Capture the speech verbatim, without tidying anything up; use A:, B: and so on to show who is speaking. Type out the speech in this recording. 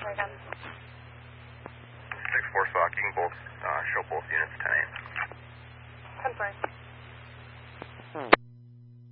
A: again.
B: six four Sock, you can both uh, show both units ten eight.
A: ten four.
C: Hmm.